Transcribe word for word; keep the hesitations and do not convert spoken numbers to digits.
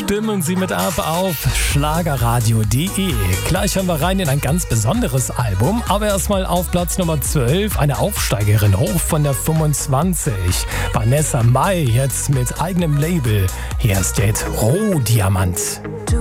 Stimmen Sie mit ab auf schlagerradio punkt de. Gleich hören wir rein in ein ganz besonderes Album, aber erstmal auf Platz Nummer zwölf, eine Aufsteigerin hoch von der fünfundzwanzig. Vanessa Mai jetzt mit eigenem Label. Hier ist der Rohdiamant. Du